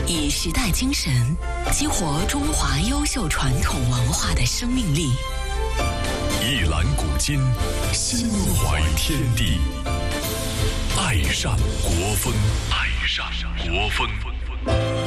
以时代精神激活中华优秀传统文化的生命力。 一览古今，心怀天地，爱上国风，爱上国风。